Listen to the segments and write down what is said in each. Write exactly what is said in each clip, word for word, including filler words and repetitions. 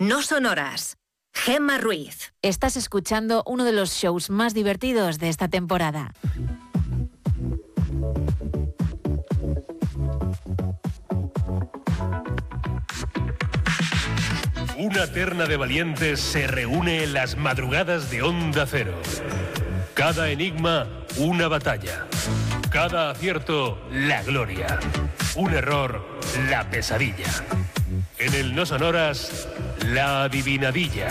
No Sonoras. Gemma Ruiz. Estás escuchando uno de los shows más divertidos de esta temporada. Una terna de valientes se reúne en las madrugadas de Onda Cero. Cada enigma, una batalla. Cada acierto, la gloria. Un error, la pesadilla. En el No Sonoras, la adivinadilla.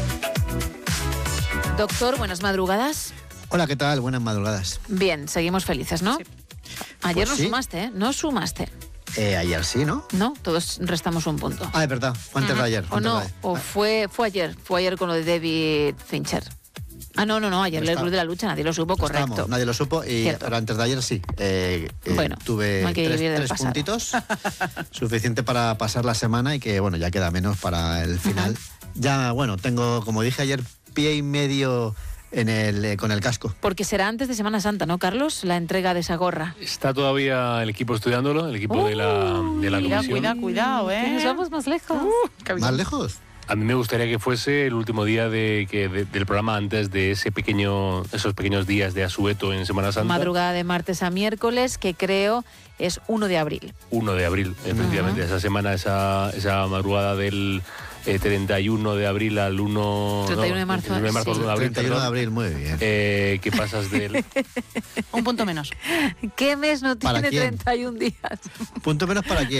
Doctor, buenas madrugadas. Hola, ¿qué tal? Buenas madrugadas. Bien, seguimos felices, ¿no? Sí. Ayer Pues no sí. sumaste, ¿eh? No sumaste. Eh, ayer sí, ¿no? No, todos restamos un punto. Ah, es verdad, fue antes Ajá. de ayer. O no, de... o fue, fue ayer, fue ayer con lo de David Fincher. Ah, no, no, no, ayer No el está- Club de la Lucha nadie lo supo, no correcto. estábamos, nadie lo supo, y Cierto. pero antes de ayer sí. Eh, eh, Bueno, tuve no hay que tres, vivir del tres pasado. puntitos, suficiente para pasar la semana y que, bueno, ya queda menos para el final. Ya, bueno, tengo, como dije ayer, pie y medio en el, eh, con el casco. Porque será antes de Semana Santa, ¿no, Carlos? La entrega de esa gorra. Está todavía el equipo estudiándolo, el equipo de la, de la Cuidado, comisión. cuidado, cuidado, ¿eh? Nos vamos más lejos. ¿Más lejos? A mí me gustaría que fuese el último día de, que, de- del programa antes de ese pequeño, esos pequeños días de asueto en Semana Santa. Madrugada de martes a miércoles, que creo es uno de abril. uno de abril, efectivamente, esa semana, esa, esa madrugada del eh, treinta y uno de abril al uno... treinta y uno de no, marzo, treinta y uno de marzo, sí. uno de abril, treinta y uno de perdón. abril, muy bien. Eh, que pasas del... Un punto menos. ¿Qué mes no ¿Para tiene quién? treinta y un días? Punto menos para quién.